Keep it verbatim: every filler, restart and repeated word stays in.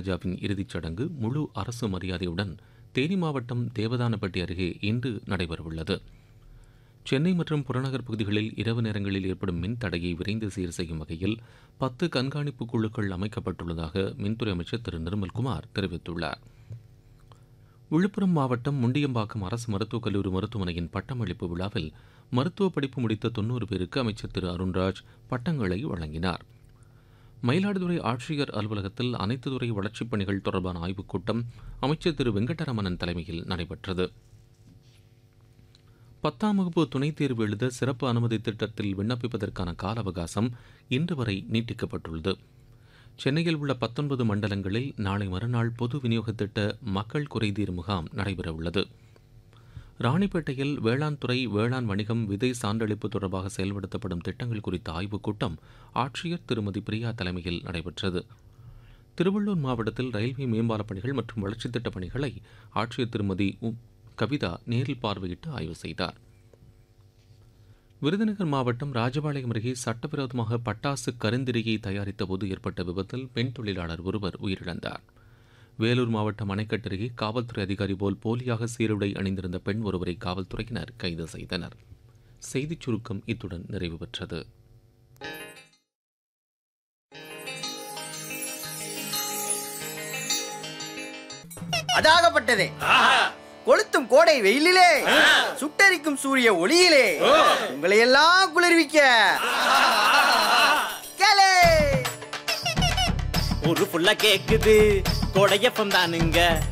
ராஜாவின் இறுதிச் சடங்கு முழு அரசு மரியாதையுடன் தேனி மாவட்டம் தேவதானப்பட்டி அருகே இன்று நடைபெறவுள்ளது. சென்னை மற்றும் புறநகர் பகுதிகளில் இரவு நேரங்களில் ஏற்படும் மின் தடையை விரைந்து சீர் செய்யும் வகையில் பத்து கண்காணிப்பு குழுக்கள் அமைக்கப்பட்டுள்ளதாக மின்துறை அமைச்சர் திரு நிர்மல்குமார் தெரிவித்துள்ளார். விழுப்புரம் மாவட்டம் முண்டியம்பாக்கம் அரசு மருத்துவக் கல்லூரி மருத்துவமனையின் பட்டமளிப்பு விழாவில் மருத்துவ படிப்பு முடித்த தொன்னூறு பேருக்கு அமைச்சர் திரு அருண்ராஜ் பட்டங்களை வழங்கினார். மயிலாடுதுறை ஆட்சியர் அலுவலகத்தில் அனைத்து துறை வளர்ச்சிப் பணிகள் தொடர்பான ஆய்வுக் கூட்டம் அமைச்சர் திரு வெங்கடரமணன் தலைமையில் நடைபெற்றது. பத்தாம் வகுப்பு துணைத் தேர்வு எழுத சிறப்பு அனுமதி திட்டத்தில் விண்ணப்பிப்பதற்கான கால அவகாசம் இன்று வரை நீட்டிக்கப்பட்டுள்ளது. சென்னையில் உள்ள பத்தொன்பது மண்டலங்களில் நாளை மறுநாள் பொது விநியோக திட்ட மக்கள் குறைதீர் முகாம் நடைபெறவுள்ளது. ராணிப்பேட்டையில் வேளாண் துறை வேளாண் வணிகம் விதை சான்றளிப்பு தொடர்பாக செயல்படுத்தப்படும் திட்டங்கள் குறித்த ஆய்வுக் கூட்டம் ஆட்சியர் திருமதி பிரியா தலைமையில் நடைபெற்றது. திருவள்ளூர் மாவட்டத்தில் ரயில்வே மேம்பாலப் பணிகள் மற்றும் வளர்ச்சித் திட்டப் பணிகளை ஆட்சியர் திருமதி கவிதா நேரில் பார்வையிட்டு ஆய்வு செய்தார். விருதுநகர் மாவட்டம் ராஜபாளையம் அருகே சட்டவிரோதமாக பட்டாசு கருந்திரியை தயாரித்த போது ஏற்பட்ட விபத்தில் பெண் தொழிலாளர் ஒருவர் உயிரிழந்தார். வேலூர் மாவட்டம் அணைக்கட்டு அருகே காவல்துறை அதிகாரி போல் போலியாக சீருடை அணிந்திருந்த பெண் ஒருவரை காவல்துறையினர் கைது செய்தனர். செய்திச் சுருக்கம் இத்துடன் நிறைவு பெற்றது. அதாகப்பட்டதே கொளுத்தும் கோடை வெயிலிலே சுட்டரிக்கும் சூரிய ஒளியிலே உங்களை எல்லாம் குளிர்விக்க கேளே ஒரு புள்ள கேக்குது கோடையப்பம் தானுங்க.